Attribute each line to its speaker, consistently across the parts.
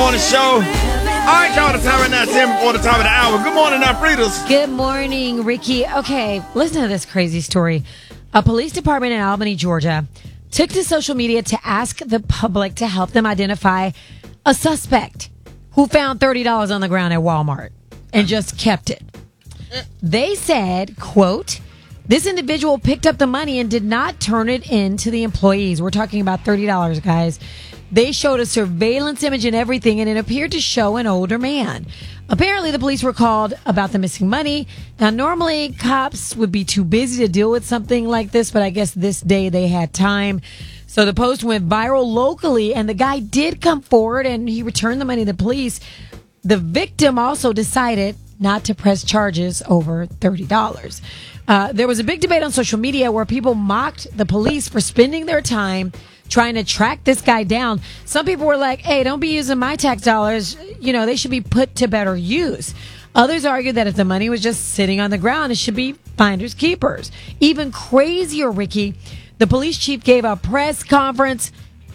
Speaker 1: Morning Show. All right, y'all, the time right now, 10 before the top of the hour. Good morning, Fritos.
Speaker 2: Good morning, Ricky. Okay, listen to this crazy story. A police department in Albany, Georgia, took to social media to ask the public to help them identify a suspect who found $30 on the ground at Walmart and just kept it. They said, quote, this individual picked up the money and did not turn it in to the employees. We're talking about $30, guys. They showed a surveillance image and everything, and it appeared to show an older man. Apparently, the police were called about the missing money. Now, normally, cops would be too busy to deal with something like this, but I guess this day they had time. So the post went viral locally, and the guy did come forward, and he returned the money to the police. The victim also decided not to press charges over $30. There was a big debate on social media where people mocked the police for spending their time trying to track this guy down. Some people were like, hey, don't be using my tax dollars. You know, they should be put to better use. Others argued that if the money was just sitting on the ground, it should be finders keepers. Even crazier, Ricky, the police chief gave a press conference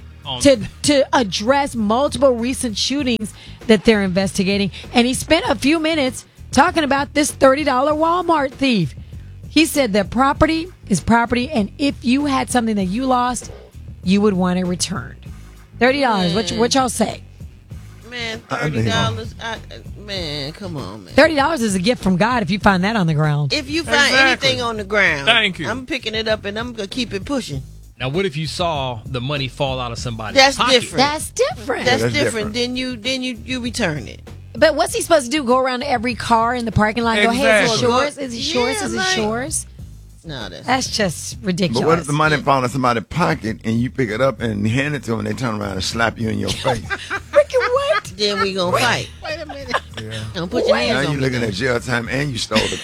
Speaker 2: to address multiple recent shootings that they're investigating. And he spent a few minutes talking about this $30 Walmart thief. He said that property is property, and if you had something that you lost, you would want it returned. $30. What y'all say?
Speaker 3: Man, $30. Man, come on, man.
Speaker 2: $30 is a gift from God if you find that on the ground.
Speaker 3: If you find anything on the ground,
Speaker 4: thank you.
Speaker 3: I'm picking it up and I'm gonna keep it pushing.
Speaker 4: Now, what if you saw the money fall out of somebody's pocket?
Speaker 3: Different.
Speaker 2: That's different.
Speaker 3: That's different. Then you return it.
Speaker 2: But what's he supposed to do? Go around to every car in the parking lot and go, hey, is it yours? Is it yours? Is it yours?
Speaker 3: No,
Speaker 2: that's just ridiculous.
Speaker 1: But what if the money falls in somebody's pocket and you pick it up and hand it to them and they turn around and slap you in your face?
Speaker 2: Ricky, what?
Speaker 3: Then we gonna fight. Wait a minute. Yeah. Don't put your hands on me.
Speaker 1: Now you're looking at jail time and you stole the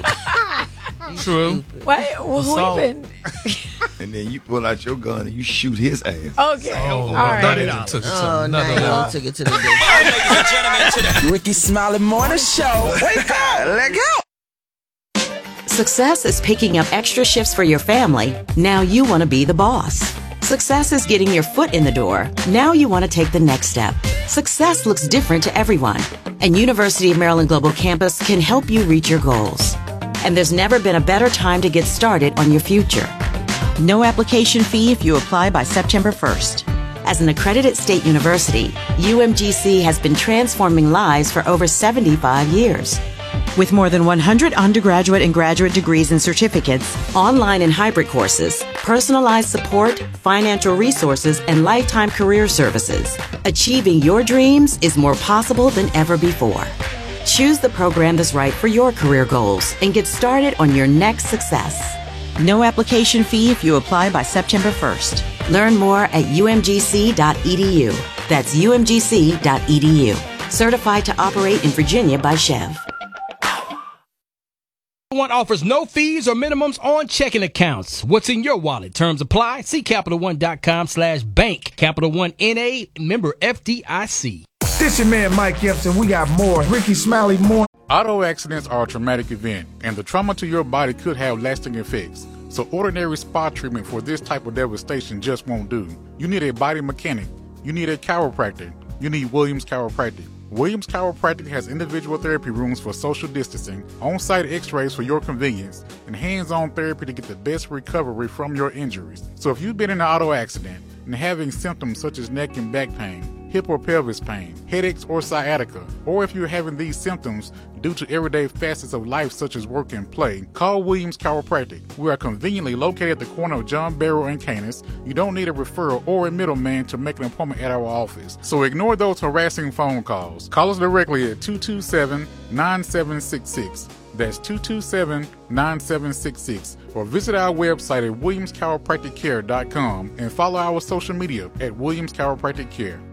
Speaker 1: $30.
Speaker 4: True.
Speaker 2: Wait, who even?
Speaker 1: And then you pull out your gun and you shoot his ass.
Speaker 2: Okay.
Speaker 4: All
Speaker 2: right.
Speaker 4: $30.
Speaker 3: Now you took it to the day.
Speaker 5: Ladies and gentlemen, to the
Speaker 6: Ricky Smiley Morning Show. Wake up. Let go.
Speaker 7: Success is picking up extra shifts for your family. Now you want to be the boss. Success is getting your foot in the door. Now you want to take the next step. Success looks different to everyone, and University of Maryland Global Campus can help you reach your goals. And there's never been a better time to get started on your future. No application fee if you apply by September 1st. As an accredited state university, UMGC has been transforming lives for over 75 years. With more than 100 undergraduate and graduate degrees and certificates, online and hybrid courses, personalized support, financial resources, and lifetime career services, achieving your dreams is more possible than ever before. Choose the program that's right for your career goals and get started on your next success. No application fee if you apply by September 1st. Learn more at umgc.edu. That's umgc.edu. Certified to operate in Virginia by Chev.
Speaker 4: One offers no fees or minimums on checking accounts. What's in your wallet? Terms apply. See CapitalOne.com/bank. Capital One NA, member FDIC.
Speaker 6: This your man Mike Epson. We got more. Ricky Smiley Morning.
Speaker 8: Auto accidents are a traumatic event, and the trauma to your body could have lasting effects. So ordinary spa treatment for this type of devastation just won't do. You need a body mechanic. You need a chiropractor. You need Williams Chiropractic. Williams Chiropractic has individual therapy rooms for social distancing, on-site x-rays for your convenience, and hands-on therapy to get the best recovery from your injuries. So if you've been in an auto accident and having symptoms such as neck and back pain, hip or pelvis pain, headaches or sciatica, or if you're having these symptoms due to everyday facets of life such as work and play, call Williams Chiropractic. We are conveniently located at the corner of John Barrow and Canis. You don't need a referral or a middleman to make an appointment at our office. So ignore those harassing phone calls. Call us directly at 227-9766. That's 227-9766. Or visit our website at williamschiropracticcare.com and follow our social media at Williams Chiropractic Care.